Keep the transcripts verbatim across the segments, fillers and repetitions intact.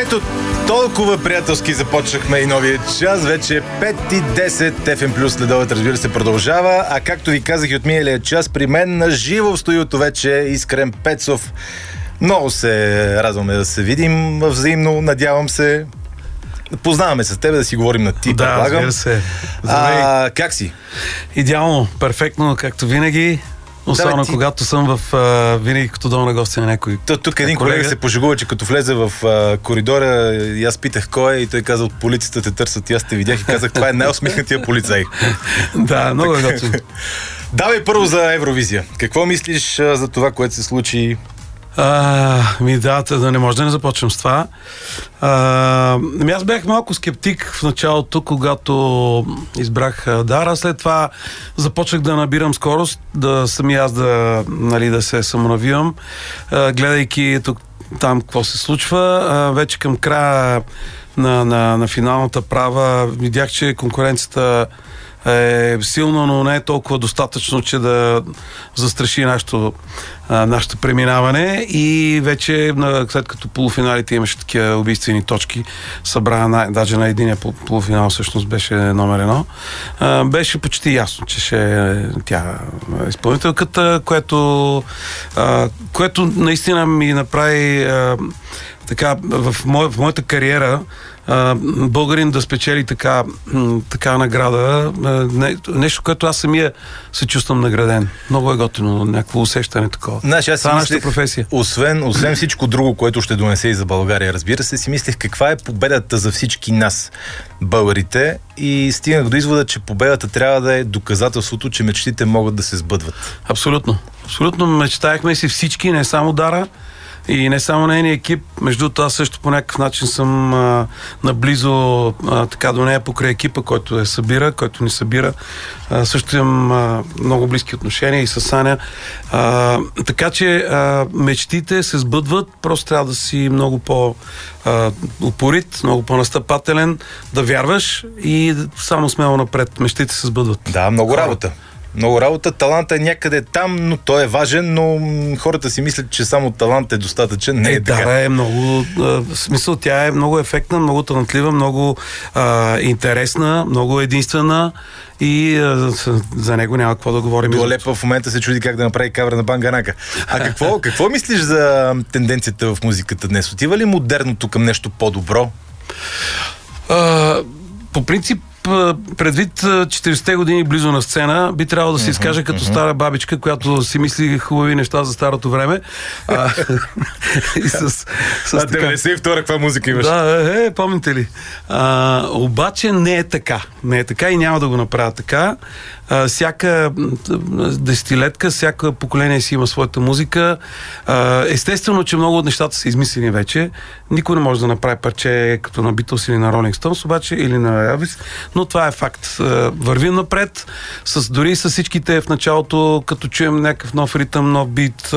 Ето, толкова приятелски започнахме и новия час. Вече е пет и десет. еф ем Плюс следовет, разбира се, продължава. А както ви казах и от миналия час, при мен на живо в студиото вече е Искрен Пецов. Много се радваме да се видим взаимно, надявам се. Познаваме с тебе, да си говорим на ти, да, предлагам. разбира се. А, как си? Идеално, перфектно, както винаги. Особено да, ти... когато съм в а, винаги като дом на гости на някой. То, тук един колега, колега се пожегува, че като влезе в а, коридора и аз питах кой е и той каза: от полицията те търсят. И аз те видях и казах: това е най-усмихнатия полицай. Да, много е готино. Давай първо за Евровизия. Какво мислиш а, за това, което се случи? А, ми да, да не може да не започнем с това. А, ми аз бях малко скептик в началото, когато избрах Дара. След това започнах да набирам скорост, да сами аз да, нали, да се самонавивам, а, гледайки тук, там какво се случва. А, вече към края на, на, на финалната права видях, че конкуренцията е силно, но не е толкова достатъчно, че да застраши нашето, а, нашето преминаване. И вече, след като полуфиналите имаше такива убийствени точки, събра на, даже на единия полуфинал всъщност беше номер едно, а, беше почти ясно, че ще е тя изпълнителката, което, а, което наистина ми направи а, така, в, моя, в моята кариера Uh, българин да спечели така, така награда, uh, нещо, което аз самия се чувствам награден. Много е готино, някакво усещане такова. Знаеш, аз си Това е мислех, нашата професия. Освен, освен всичко друго, което ще донесе и за България, разбира се, си мислех каква е победата за всички нас, българите, и стигнах до извода, че победата трябва да е доказателството, че мечтите могат да се сбъдват. Абсолютно. Абсолютно мечтаехме си всички, не само Дара. И не само нейния екип, между това също по някакъв начин съм а, наблизо а, така до нея покрай екипа, който я събира, който ни събира. А, също имам а, много близки отношения и с Саня. А, така че а, мечтите се сбъдват, просто трябва да си много по-упорит, много по-настъпателен, да вярваш и само смело напред. Мечтите се сбъдват. Да, много работа. Много работа, талантът е някъде там, но той е важен, но хората си мислят, че само талант е достатъчен. Не е, е така. Да, е много, в смисъл, тя е много ефектна, много талантлива, много а, интересна, много единствена и а, за него няма какво да говорим. Дуа Липа в момента се чуди как да направи кавър на Банганака. А какво, какво мислиш за тенденцията в музиката днес? Отива ли модерното към нещо по-добро? А, по принцип, предвид четиридесетте години близо на сцена, би трябвало да се изкаже uh-huh, като uh-huh. стара бабичка, която си мисли хубави неща за старото време. А, и с, с а деветдесет и втора каква музика имаш? Да, е, помните ли? А, обаче не е така. Не е така и няма да го направя така. А, всяка десетилетка, всяка поколение си има своята музика. А, естествено, че много от нещата са измислени вече. Никой не може да направи парче като на Beatles или на Rolling Stones, обаче, или на Elvis, но това е факт. Вървим напред, с, дори с всичките в началото, като чуем някакъв нов ритъм, нов бит,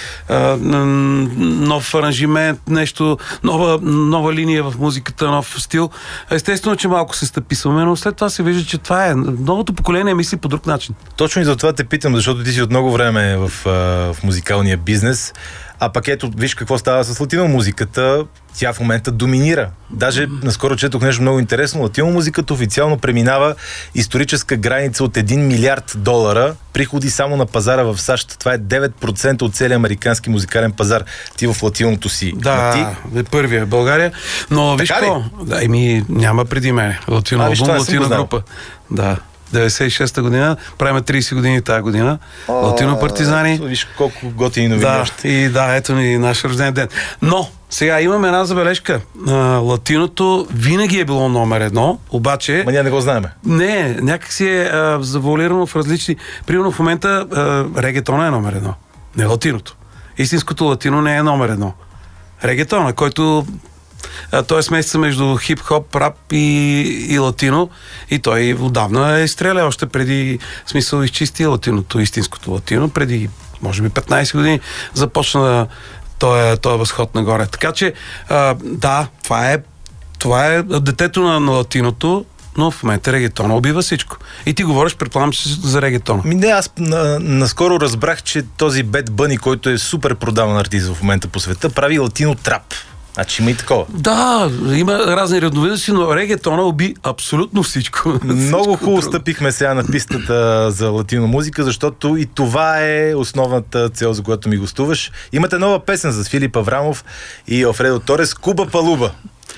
нов аранжимент, нещо, нова, нова линия в музиката, нов стил. Естествено, че малко се стъписваме, но след това се вижда, че това е. Новото поколение мисли по друг начин. Точно и за това те питам, защото ти си от много време в, в музикалния бизнес. А пък ето, виж какво става с латино музиката. Тя в момента доминира. Даже наскоро четох нещо много интересно. Латино музиката официално преминава историческа граница от един милиард долара приходи само на пазара в САЩ. Това е девет процента от целия американски музикален пазар. Ти в латиното си. Да, ти... е първия в България. Но виж какво? Да, еми, няма преди мен. Латино албум, латино група. Да. деветдесет и шеста година, правим тридесет години тази година. О, Латино партизани. Виж колко готини новини да, още. И да, ето ни наш рожден ден. Но, сега имаме една забележка. А, латиното винаги е било номер едно, обаче... Ма ние не го знаем. Не, някак си е а, завуалирано в различни... Примерно в момента а, регетона е номер едно. Не латиното. Истинското латино не е номер едно. Регетона, който... Той е смесица между хип-хоп, рап и, и латино, и той отдавна е стрелял още преди, в смисъл, изчисти латиното, истинското латино, преди може би петнайсет години започна този, този възход нагоре. Така че, а, да, това е, това е детето на, на латиното, но в момента регетона убива всичко. И ти говориш, предполагам, че за регетона. Ми не, аз на, наскоро разбрах, че този Бед Бъни, който е супер продаван артист в момента по света, прави латино трап. А че има и такова. Да, има разни редовидности, но регетона уби абсолютно всичко. Много хубаво стъпихме сега на пистата за латино музика, защото и това е основната цел, за която ми гостуваш. Имате нова песен с Филип Аврамов и Алфредо Торес, Куба Палуба.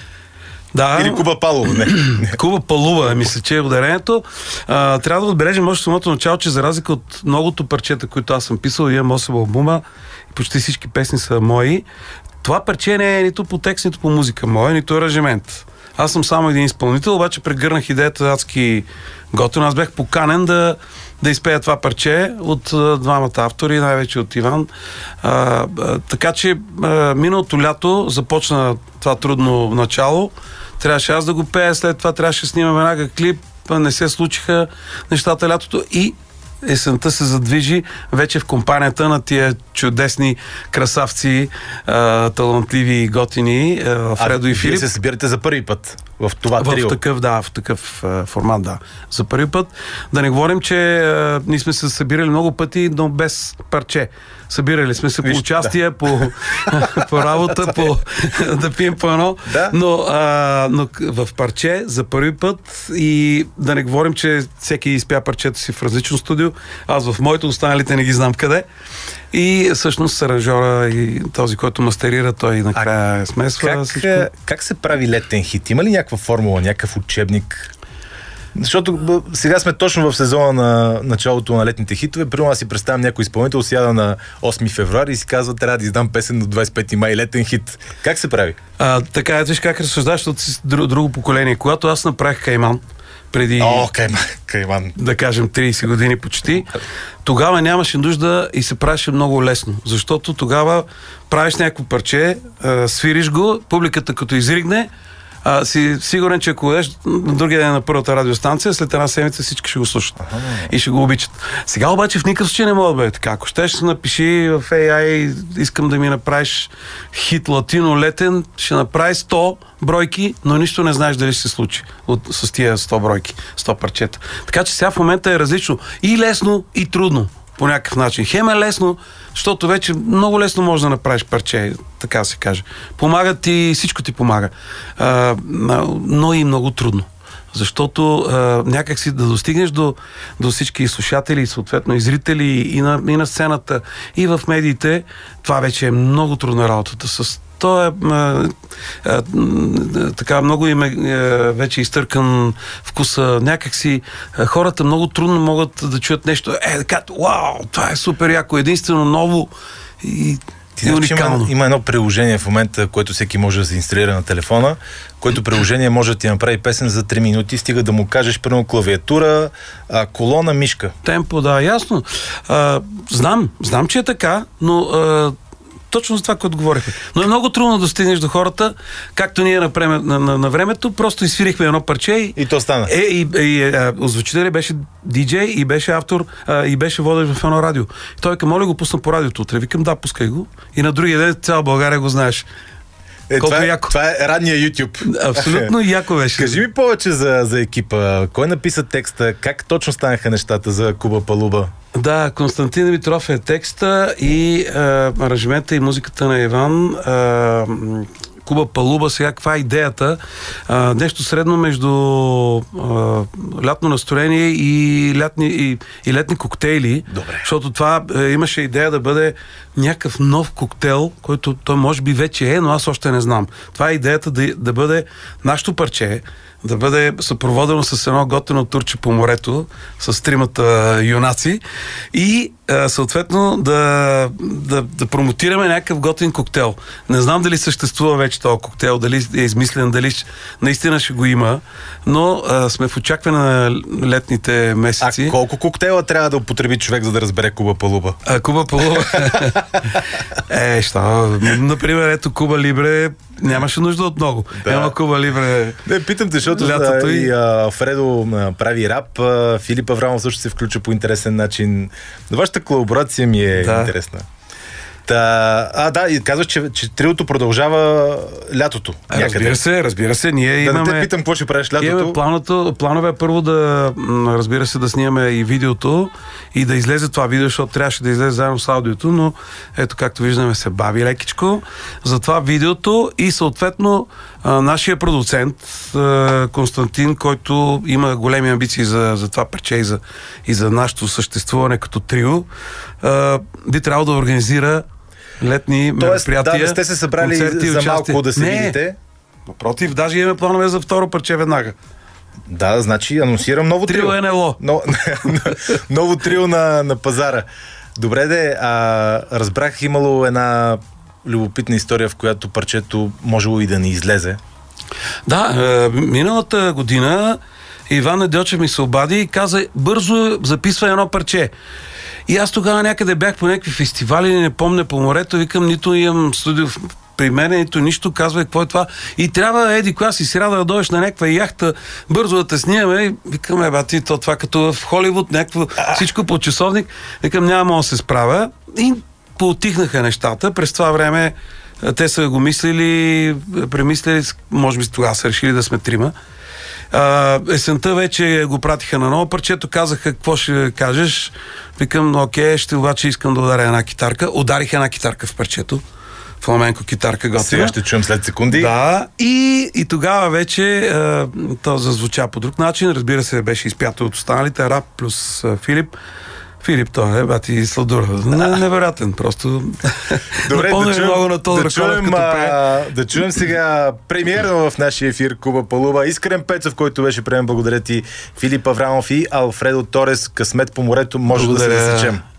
Да. Или Куба Палуба, не. Куба Палуба, мисля, че е ударението. А, трябва да отбележим още самото начало, че за разлика от многото парчета, които аз съм писал, имам осем албума и почти всички песни са мои. Това парче не е нито по текст, нито по музика моя, нито аранжимент. Аз съм само един изпълнител, обаче прегърнах идеята адски готино. Аз бях поканен да, да изпея това парче от а, двамата автори, най-вече от Иван. А, а, така че а, миналото лято започна това трудно начало. Трябваше аз да го пея, след това трябваше да снимам една клип, не се случиха нещата лятото и есента се задвижи вече в компанията на тия чудесни красавци, а, талантливи и готини, а, Фредо а, и Филип. Вие се събирате за първи път в това в трио. В такъв, да, в такъв а, формат, да. За първи път. Да не говорим, че а, ние сме се събирали много пъти, но без парче. Събирали сме се Виж, по участие, да. по, по работа, по, да пием по едно, да. но, а, но в парче за първи път и да не говорим, че всеки изпя парчето си в различно студио. Аз в моето, останалите не ги знам къде. И всъщност аранжора и този, който мастерира, той накрая а, смесва как, всичко. Как се прави летен хит? Има ли някаква формула, някакъв учебник? Защото сега сме точно в сезона на началото на летните хитове. Примерно аз си представям някой изпълнител, сяда на осми февруари и си казва, трябва да издам песен на двадесет и пети май, летен хит. Как се прави? А, така, ето виж как разсъждаш, защото си друго, друго поколение. Когато аз направих Кайман, преди, О, Кайман, Кайман. да кажем, тридесет години почти, тогава нямаше нужда и се правеше много лесно. Защото тогава правиш някакво парче, свириш го, публиката като изригне, А, си сигурен, че ако дадеш на другия ден на първата радиостанция, след една седмица всички ще го слушат. Ага. И ще го обичат. Сега обаче в никакъв случай не мога да бъде така. Ако щеш, напиши в Ей Ай, искам да ми направиш хит латино летен, ще направи сто бройки, но нищо не знаеш дали ще се случи от, с тия сто бройки, сто парчета. Така че сега в момента е различно. И лесно, и трудно. По някакъв начин. Хем е лесно, защото вече много лесно можеш да направиш парче, така се каже. Помага ти, всичко ти помага. А, но и много трудно. Защото а, някак си да достигнеш до, до всички слушатели, съответно и зрители, и на, и на сцената, и в медиите, това вече е много трудна работата. С то е а, а, така много им е вече изтъркан вкуса. Някакси а, хората много трудно могат да чуят нещо. Е, така, вау, това е супер яко, единствено ново и Ти знаеш, има, има едно приложение в момента, което всеки може да се инсталира на телефона, което приложение може да ти направи песен за три минути, стига да му кажеш първо клавиатура, а, колона, мишка. Темпо, да, ясно. А, знам, знам, че е така, но а, точно за това, което говорихме. Но е много трудно да стигнеш до хората, както ние на, на, на, на времето, просто изсвирихме едно парче и... И то стана. Е, и, и а, озвучителя беше диджей и беше автор а, и беше водещ в едно радио. И той към, моля го пусна по радиото утре. Викам, да, пускай го. И на другия ден цяла България го знаеш. Е, това, е, това е ранния YouTube. Абсолютно яко беше. Кажи ми повече за, за екипа. Кой написа текста? Как точно станаха нещата за Куба Палуба? Да, Константин Димитров е текста и а, аранжимента и музиката на Иван. А, Куба Палуба, сега каква е идеята? А, нещо средно между а, лятно настроение и, лятни, и, и летни коктейли. Добре. Защото това а, имаше идея да бъде някакъв нов коктейл, който той може би вече е, но аз още не знам. Това е идеята да, да бъде нашето парче, да бъде съпроводено с едно готино турче по морето, с тримата юнаци и а, съответно да, да, да промотираме някакъв готин коктейл. Не знам дали съществува вече този коктейл, дали е измислен, дали наистина ще го има, но а, сме в очакване на летните месеци. А колко коктейла трябва да употреби човек, за да разбере Куба Палуба? А, Куба Палуба? е, що? Например, ето Куба Либре нямаше нужда от много. Да. Няма Куба Либре. Не, питам те, защото лятото и а, Фредо а, прави рап, а, Филип Аврамов също се включва по интересен начин. Вашата колаборация ми е да. интересна. Та, а, да, и казваш, че, че триото продължава лятото. Е, разбира се, разбира се. Ние да имаме... Да те питам, какво ще правиш лятото? Имаме планове, планове първо да, разбира се, да снимаме и видеото и да излезе това видео, защото трябваше да излезе заедно с аудиото, но ето, както виждаме, се бави лекичко. Затова видеото и съответно нашия продуцент Константин, който има големи амбиции за, за това парче и за, и за нашето съществуване като трио, би трябвало да организира летни Тоест, мероприятия. Да, не сте се събрали за малко да се не, видите. Напротив, даже имаме планове за второ парче веднага. Да, значи анонсирам ново трио. Трио НЛО. Но, ново трио на, на пазара. Добре де, а, разбрах, имало една любопитна история, в която парчето можело и да не излезе. Да, е, миналата година Иван Недялчев ми се обади и каза: бързо записва едно парче. И аз тогава някъде бях по някакви фестивали, не помня, по морето, викам, нито имам студио при мен, нито нищо, казва какво е това. И трябва, еди, коя си сряда да дойдеш на някаква яхта, бързо да те снимаме. И викам, е, бати, то това като в Холивуд, някакво всичко по часовник. Викам, няма да се справя. И поутихнаха нещата. През това време те са го мислили, премислили, може би тогава са решили да сме трима. Uh, есента вече го пратиха на ново парчето, казаха какво ще кажеш. Викам, окей, ще обаче искам да ударя една китарка. Ударих една китарка в парчето. Фламенко китарка готина. Сега ще чуем след секунди. Да, и, и тогава вече uh, то зазвуча по друг начин. Разбира се, беше изпято от останалите, Рап плюс uh, Филип. Филип, той е, бати, сладура. Не, невероятен, просто. Добре, да чуем, много на Тодор да, чуем, Колев, а, да чуем сега премиерно в нашия ефир Куба Палуба. Искрен Пецов, който беше приемен, благодаря ти, Филип Аврамов и Алфредо Торес. Късмет по морето, може благодаря да се засечем.